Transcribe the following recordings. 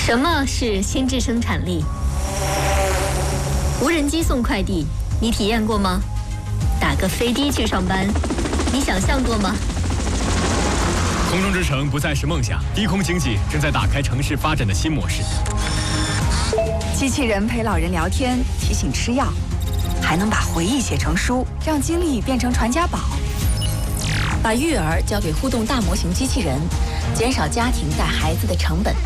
什么是心智生产力？无人机送快递，你体验过吗？打个飞的去上班，你想象过吗？ 空中之城不再是梦想，低空经济正在打开城市发展的新模式。 机器人陪老人聊天，提醒吃药，还能把回忆写成书，让经历变成传家宝。把育儿交给互动大模型机器人，减少家庭带孩子的成本。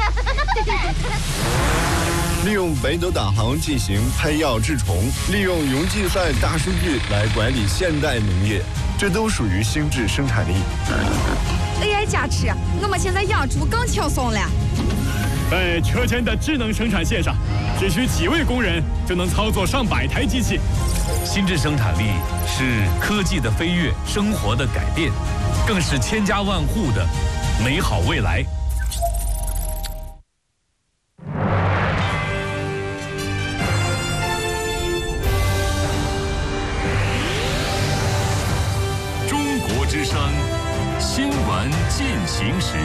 利用北斗导航进行配药治虫，利用云计算大数据来管理现代农业，这都属于心智生产力。 AI 加持，我们现在养猪更轻松了。 在车间的智能生产线上，只需几位工人就能操作上百台机器。 心智生产力是科技的飞跃，生活的改变，更是千家万户的美好未来。中国之声新闻进行时。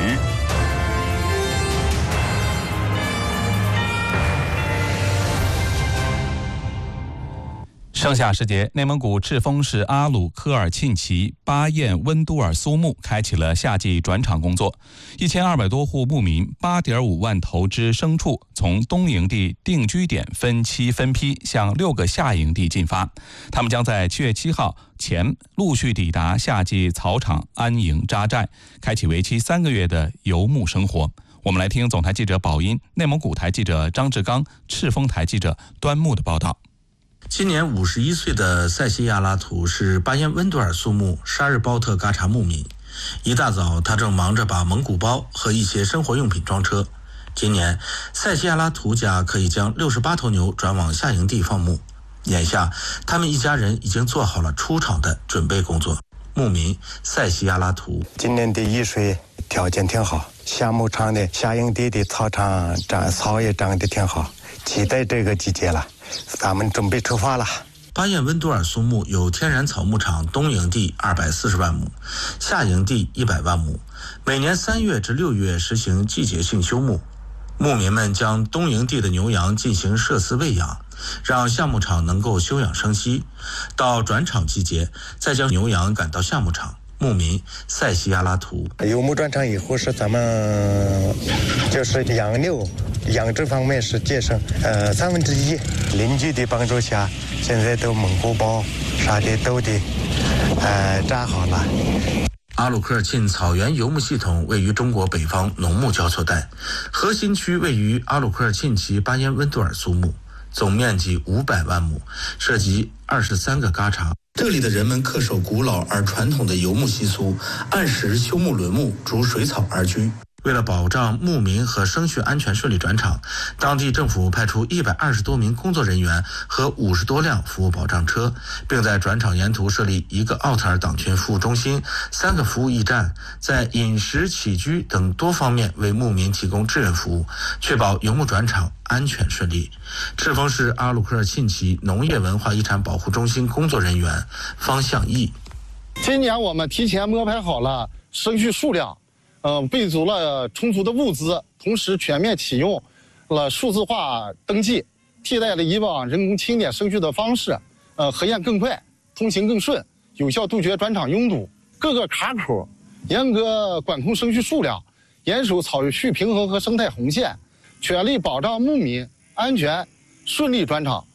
盛夏时节，内蒙古赤峰市阿鲁科尔沁旗巴彦温都尔苏牧开启了夏季转场工作。1200多户牧民，8.5万头之牲畜从东营地定居点分期分批向6个夏营地进发。他们将在7月7号前陆续抵达夏季草场安营扎寨，开启为期3个月的游牧生活。我们来听总台记者宝音、内蒙古台记者张志刚、赤峰台记者端木的报道。 今年51岁的塞西亚拉图是巴彦温都尔苏牧沙日包特嘎查牧民。一大早，他正忙着把蒙古包和一些生活用品装车。今年，塞西亚拉图家可以将68头牛转往夏营地放牧。眼下，他们一家人已经做好了出场的准备工作。牧民塞西亚拉图： 今年的雨水条件挺好，夏牧场的夏营地的草场草也长得挺好，期待这个季节了。咱们准备出发了。 巴彦温都尔苏牧有天然草牧场东营地240万亩，夏营地100万亩，每年3月至6月实行季节性休牧。牧民们将东营地的牛羊进行设饲喂养，让夏牧场能够休养生息。到转场季节，再将牛羊赶到夏牧场。牧民塞西亚拉图： 游牧转场以后是咱们就是养牛养殖方面是节省1/3，邻居的帮助下，现在都蒙古包啥的都得扎好了。 阿鲁科尔沁草原游牧系统位于中国北方农牧交错带，核心区位于阿鲁科尔沁旗巴彦温都尔苏牧，总面积500万亩，涉及23个嘎查。这里的人们恪守古老而传统的游牧习俗，按时休牧轮牧，逐水草而居。为了保障牧民和牲畜安全顺利转场，当地政府派出120多名工作人员和50多辆服务保障车，并在转场沿途设立1个奥特尔党群服务中心、3个服务驿站，在饮食、起居等多方面为牧民提供志愿服务，确保游牧转场安全顺利。赤峰市阿鲁科尔沁旗农业文化遗产保护中心工作人员方向义： 今年我们提前摸排好了牲畜数量，备足了充足的物资，同时全面启用了数字化登记，替代了以往人工清点牲畜的方式，核验更快，通行更顺，有效杜绝转场拥堵。各个卡口严格管控牲畜数量，严守草畜平衡和生态红线，全力保障牧民安全顺利转场。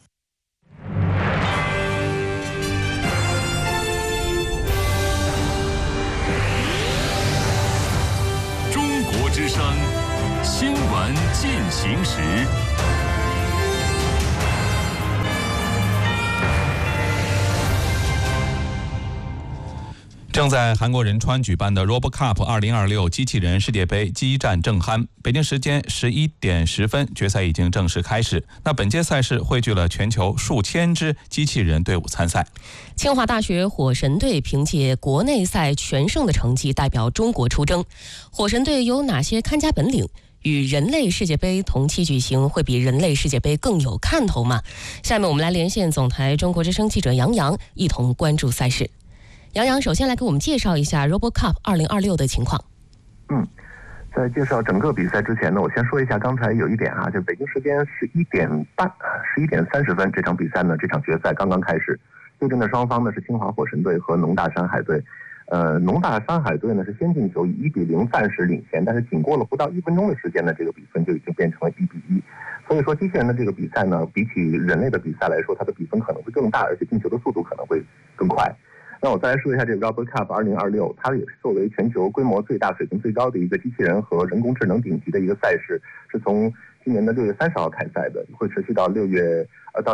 之声新闻进行时。 正在韩国仁川举办的 RoboCup 2026机器人世界杯激战正酣，北京时间11点10分，决赛已经正式开始。那本届赛事汇聚了全球数千支机器人队伍参赛。 清华大学火神队凭借国内赛全胜的成绩代表中国出征。火神队有哪些看家本领？与人类世界杯同期举行，会比人类世界杯更有看头吗？下面我们来连线总台中国之声记者杨洋，一同关注赛事。杨洋首先来给我们介绍一下 RoboCup 2026的情况。 在介绍整个比赛之前呢，我先说一下刚才有一点啊，就北京时间11点30分，这场比赛呢，这场决赛刚刚开始，对阵的双方呢是清华火神队和农大山海队。农大山海队呢是先进球，以1-0暂时领先，但是仅过了不到1分钟的时间呢，这个比分就已经变成了1-1。所以说，机器人的这个比赛呢，比起人类的比赛来说，它的比分可能会更大，而且进球的速度可能会更快。那我再来说一下这个 Robert Cup 2026，它也是作为全球规模最大、水平最高的一个机器人和人工智能顶级的一个赛事，是从今年的6月30号开赛的，会持续到7月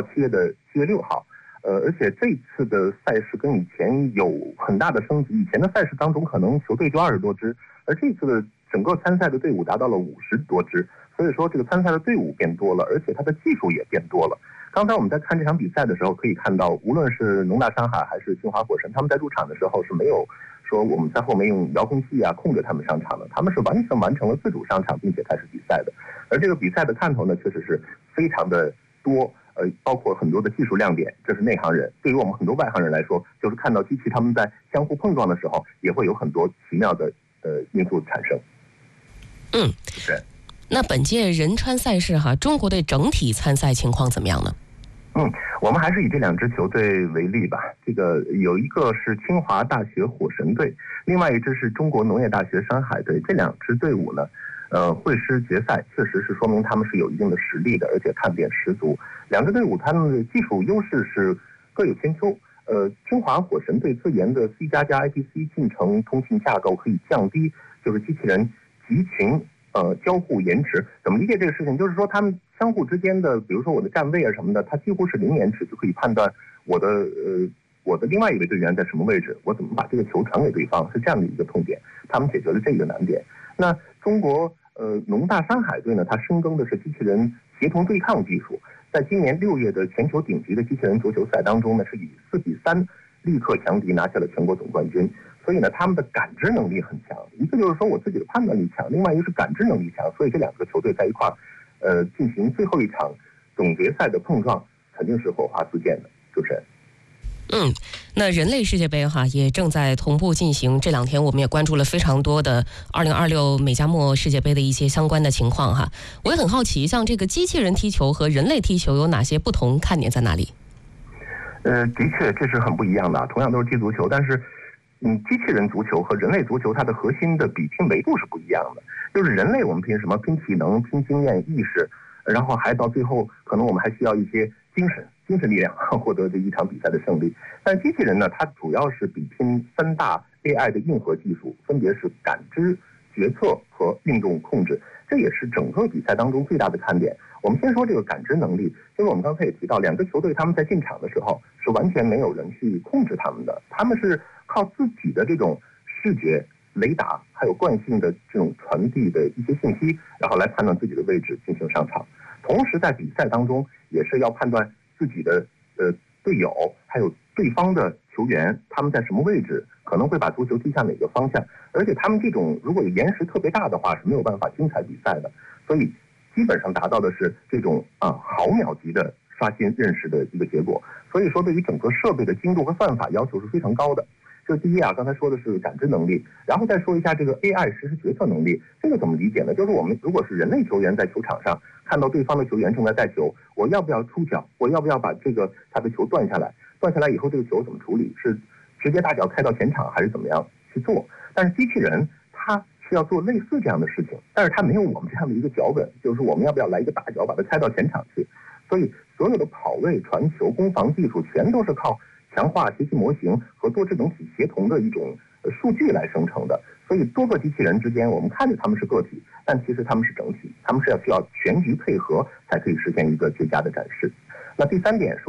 6号。而且这次的赛事跟以前有很大的升级，以前的赛事当中可能球队就20多支，而这次的整个参赛的队伍达到了50多支，所以说这个参赛的队伍变多了，而且它的技术也变多了。刚才我们在看这场比赛的时候可以看到，无论是农大山海还是清华火神，他们在入场的时候是没有说我们在后面用遥控器控制他们上场的，他们是完全完成了自主上场并且开始比赛的。而这个比赛的看头呢，确实是非常的多。包括很多的技术亮点，这是内行人。对于我们很多外行人来说，就是看到机器他们在相互碰撞的时候，也会有很多奇妙的因素产生。是。 那本届仁川赛事中国队整体参赛情况怎么样呢？ 我们还是以这2支球队为例吧。这个有一个是清华大学火神队，另外一支是中国农业大学山海队。这2支队伍呢，会师决赛，确实是说明他们是有一定的实力的，而且看点十足。2支队伍他们的技术优势是各有千秋。清华火神队自研的 C++IPC 进程通信架构可以降低就是机器人集群交互延迟。怎么理解这个事情？就是说他们相互之间的，比如说我的站位什么的，它几乎是零延迟就可以判断我的另外一位队员在什么位置，我怎么把这个球传给对方，是这样的一个痛点。他们解决了这个难点。那中国农大山海队呢，它深耕的是机器人协同对抗技术。在今年6月的全球顶级的机器人足球赛当中呢，是以4-3立刻强敌，拿下了全国总冠军。所以呢，他们的感知能力很强。一个就是说我自己的判断力强，另外一个是感知能力强。所以这2个球队在一块进行最后一场总决赛的碰撞，肯定是火花四溅的。主持人。 那人类世界杯也正在同步进行。这2天我们也关注了非常多的2026美加墨世界杯的一些相关的情况我也很好奇，像这个机器人踢球和人类踢球有哪些不同，看点在哪里？ 的确这是很不一样的，同样都是踢足球，但是机器人足球和人类足球它的核心的比拼维度是不一样的。就是人类我们拼什么？拼体能、拼经验、意识，然后还到最后可能我们还需要一些精神力量获得这一场比赛的胜利。但机器人呢，它主要是比拼3大 AI 的硬核技术，分别是感知、决策和运动控制。这也是整个比赛当中最大的看点。我们先说这个感知能力，就是我们刚才也提到，2支球队他们在进场的时候是完全没有人去控制他们的，他们是靠自己的这种视觉、雷达还有惯性的这种传递的一些信息，然后来判断自己的位置进行上场。同时在比赛当中也是要判断自己的队友还有对方的球员他们在什么位置，可能会把足球踢向哪个方向，而且他们这种如果延时特别大的话是没有办法精彩比赛的。所以基本上达到的是这种毫秒级的刷新认识的一个结果。所以说对于整个设备的精度和算法要求是非常高的。这第一刚才说的是感知能力，然后再说一下这个 AI 实时决策能力。这个怎么理解呢？就是我们如果是人类球员在球场上看到对方的球员正在带球，我要不要出脚？我要不要把他的球断下来？断下来以后这个球怎么处理？是直接大脚开到前场还是怎么样去做？但是机器人它是要做类似这样的事情，但是它没有我们这样的一个脚本，就是我们要不要来一个大脚把它开到前场去。所以所有的跑位、传球、攻防技术全都是靠强化学习模型和多智能体协同的一种数据来生成的。所以多个机器人之间我们看着他们是个体，但其实他们是整体，他们是需要全局配合才可以实现一个绝佳的展示。那第3点说